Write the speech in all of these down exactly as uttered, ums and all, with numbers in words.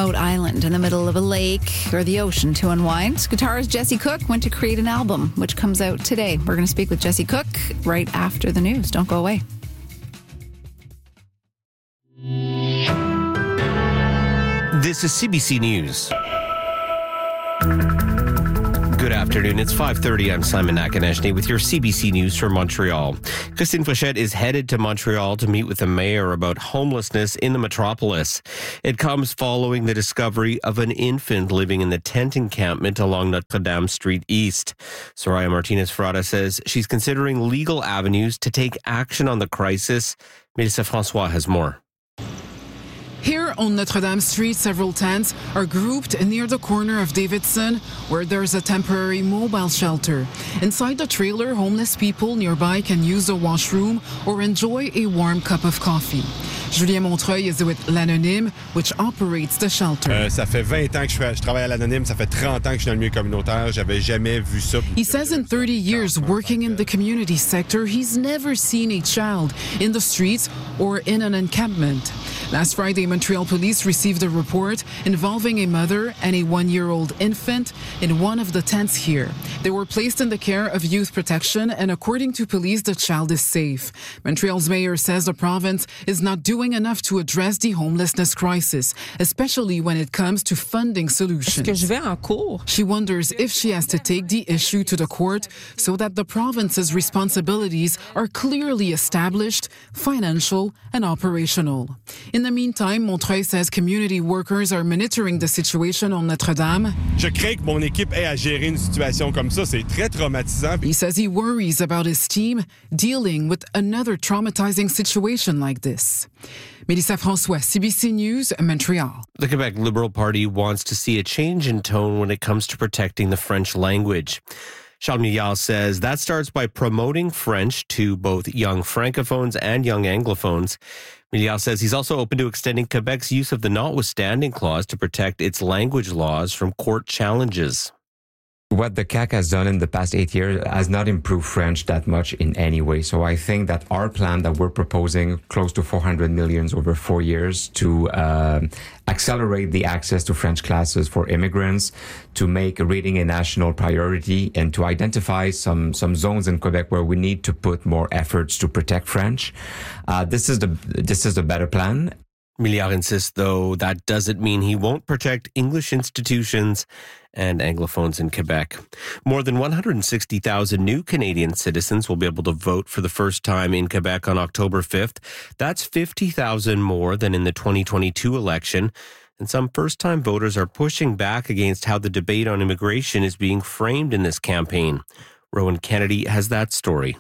remote island in the middle of a lake or the ocean to unwind. Guitarist Jesse Cook went to create an album, which comes out today. We're going to speak with Jesse Cook right after the news. Don't go away. This is C B C News. Good afternoon. It's five thirty. I'm Simon Nakaneshny with your C B C News from Montreal. Christine Fréchette is headed to Montreal to meet with the mayor about homelessness in the metropolis. It comes following the discovery of an infant living in the tent encampment along Notre Dame Street East. Soraya Martinez-Frada says she's considering legal avenues to take action on the crisis. Mélissa François has more. Here on Notre Dame Street, several tents are grouped near the corner of Davidson, where there's a temporary mobile shelter. Inside the trailer, homeless people nearby can use the washroom or enjoy a warm cup of coffee. Julien Montreuil is with L'Anonyme, which operates the shelter. Euh, ça fait vingt ans que je, fais, je travaille à L'Anonyme, ça fait trente ans que je suis dans le milieu communautaire, j'avais jamais vu ça. He says in thirty years working in the community sector, he's never seen a child in the streets or in an encampment. Last Friday, Montreal police received a report involving a mother and a one-year-old infant in one of the tents here. They were placed in the care of youth protection, and according to police, the child is safe. Montreal's mayor says the province is not doing enough to address the homelessness crisis, especially when it comes to funding solutions. Est-ce que je vais en cours? She wonders if she has to take the issue to the court so that the province's responsibilities are clearly established, financial and operational. In the meantime, Montreuil says community workers are monitoring the situation on Notre Dame. Je crains que mon équipe ait à gérer une situation comme ça. C'est très traumatisant. He says he worries about his team dealing with another traumatizing situation like this. Mélissa François, C B C News, Montreal. The Quebec Liberal Party wants to see a change in tone when it comes to protecting the French language. Charles Milliard says that starts by promoting French to both young francophones and young anglophones. Milliard says he's also open to extending Quebec's use of the notwithstanding clause to protect its language laws from court challenges. What the C A Q has done in the past eight years has not improved French that much in any way. So I think that our plan that we're proposing, close to four hundred million over four years, to uh, accelerate the access to French classes for immigrants, to make reading a national priority, and to identify some some zones in Quebec where we need to put more efforts to protect French. Uh, this is the this is the better plan. Milliard insists, though, that doesn't mean he won't protect English institutions and Anglophones in Quebec. More than one hundred sixty thousand new Canadian citizens will be able to vote for the first time in Quebec on October fifth. That's fifty thousand more than in the twenty twenty-two election. And some first-time voters are pushing back against how the debate on immigration is being framed in this campaign. Rowan Kennedy has that story.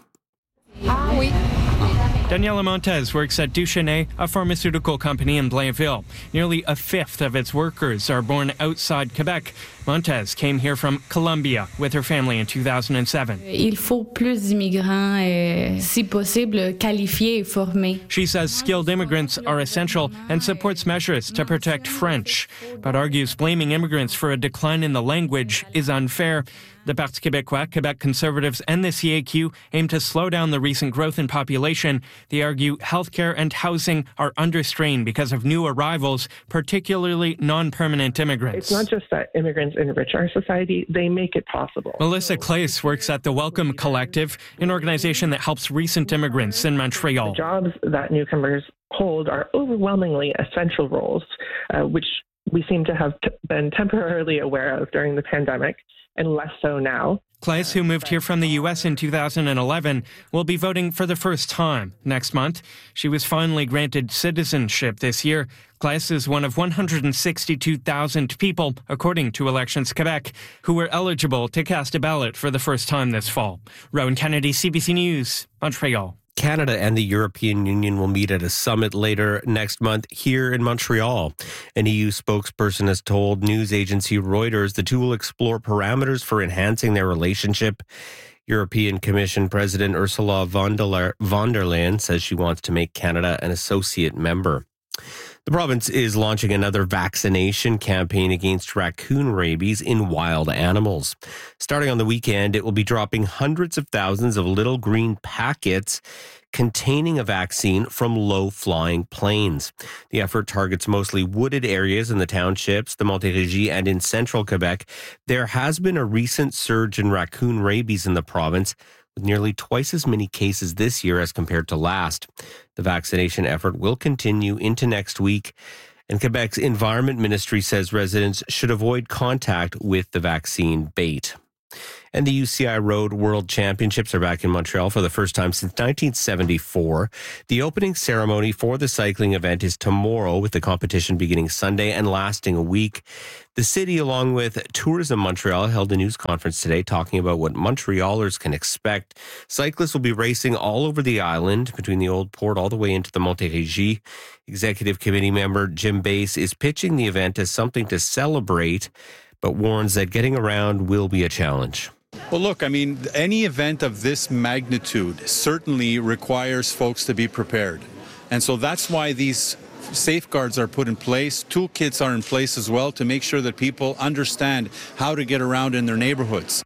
Ah, oui. Daniela Montez works at Duchesnay, a pharmaceutical company in Blainville. Nearly a fifth of its workers are born outside Quebec. Montez came here from Colombia with her family in two thousand seven. Il faut plus d'immigrants, euh, si possible, qualifiés et formés. She says skilled immigrants are essential and supports measures to protect French, but argues blaming immigrants for a decline in the language is unfair. The Parti Québécois, Quebec Conservatives, and the C A Q aim to slow down the recent growth in population. They argue healthcare and housing are under strain because of new arrivals, particularly non-permanent immigrants. It's not just that immigrants enrich our society, they make it possible. Melissa Claes works at the Welcome Collective, an organization that helps recent immigrants in Montreal. The jobs that newcomers hold are overwhelmingly essential roles, uh, which we seem to have t- been temporarily aware of during the pandemic, and less so now. Claes, who moved here from the U S in two thousand eleven, will be voting for the first time next month. She was finally granted citizenship this year. Claes is one of one hundred sixty-two thousand people, according to Elections Quebec, who were eligible to cast a ballot for the first time this fall. Rowan Kennedy, C B C News, Montreal. Canada and the European Union will meet at a summit later next month here in Montreal. An E U spokesperson has told news agency Reuters the two will explore parameters for enhancing their relationship. European Commission President Ursula von der Leyen says she wants to make Canada an associate member. The province is launching another vaccination campaign against raccoon rabies in wild animals. Starting on the weekend, it will be dropping hundreds of thousands of little green packets containing a vaccine from low-flying planes. The effort targets mostly wooded areas in the townships, the Montérégie, and in central Quebec. There has been a recent surge in raccoon rabies in the province, with nearly twice as many cases this year as compared to last. The vaccination effort will continue into next week, and Quebec's Environment Ministry says residents should avoid contact with the vaccine bait. And the U C I Road World Championships are back in Montreal for the first time since nineteen seventy-four. The opening ceremony for the cycling event is tomorrow, with the competition beginning Sunday and lasting a week. The city, along with Tourism Montreal, held a news conference today talking about what Montrealers can expect. Cyclists will be racing all over the island, between the Old Port all the way into the Montérégie. Executive Committee member Jim Bass is pitching the event as something to celebrate, but warns that getting around will be a challenge. Well, look, I mean, any event of this magnitude certainly requires folks to be prepared. And so that's why these safeguards are put in place. Toolkits are in place as well to make sure that people understand how to get around in their neighborhoods.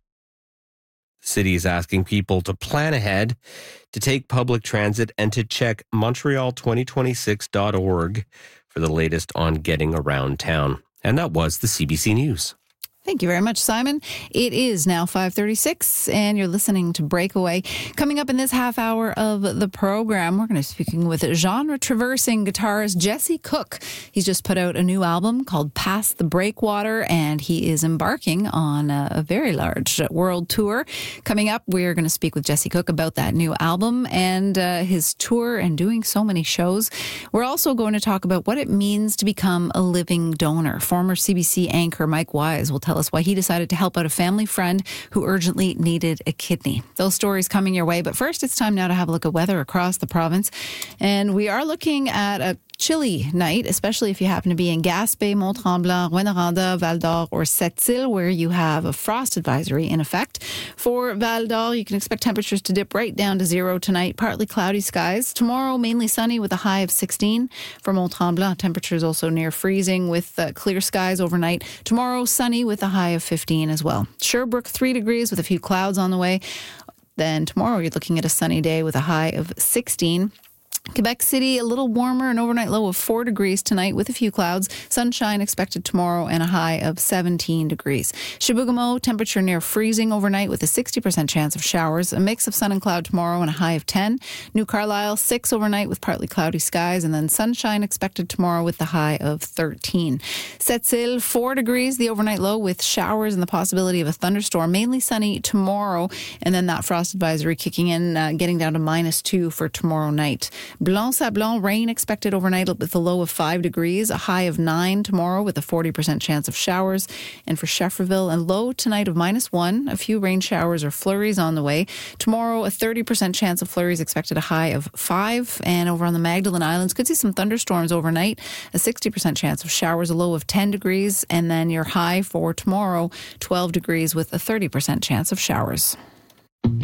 The city is asking people to plan ahead, to take public transit, and to check Montreal twenty twenty-six dot org for the latest on getting around town. And that was the C B C News. Thank you very much, Simon. It is now five thirty-six, and you're listening to Breakaway. Coming up in this half hour of the program, we're going to be speaking with genre-traversing guitarist Jesse Cook. He's just put out a new album called Past the Breakwater, and he is embarking on a, a very large world tour. Coming up, we're going to speak with Jesse Cook about that new album and uh, his tour and doing so many shows. We're also going to talk about what it means to become a living donor. Former C B C anchor Mike Wise will tell us why he decided to help out a family friend who urgently needed a kidney. Those stories coming your way. But first, it's time now to have a look at weather across the province. And we are looking at a chilly night, especially if you happen to be in Gaspé, Mont-Tremblant, Rouyn-Noranda, Val-d'Or, or Sept-Îles, where you have a frost advisory in effect. For Val-d'Or, you can expect temperatures to dip right down to zero tonight. Partly cloudy skies. Tomorrow, mainly sunny with a high of sixteen. For Mont-Tremblant, temperatures also near freezing with uh, clear skies overnight. Tomorrow, sunny with a high of fifteen as well. Sherbrooke, three degrees with a few clouds on the way. Then tomorrow, you're looking at a sunny day with a high of sixteen. Quebec City, a little warmer, an overnight low of four degrees tonight with a few clouds. Sunshine expected tomorrow and a high of seventeen degrees. Chibougamau, temperature near freezing overnight with a sixty percent chance of showers. A mix of sun and cloud tomorrow and a high of ten. New Carlisle, six overnight with partly cloudy skies, and then sunshine expected tomorrow with the high of thirteen. Sept-Îles, four degrees, the overnight low with showers and the possibility of a thunderstorm. Mainly sunny tomorrow, and then that frost advisory kicking in, uh, getting down to minus two for tomorrow night. Blanc-Sablon, rain expected overnight with a low of five degrees, a high of nine tomorrow with a forty percent chance of showers. And for Schefferville, a low tonight of minus one, a few rain showers or flurries on the way. Tomorrow, a thirty percent chance of flurries expected, a high of five. And over on the Magdalen Islands, could see some thunderstorms overnight, a sixty percent chance of showers, a low of ten degrees. And then your high for tomorrow, twelve degrees with a thirty percent chance of showers.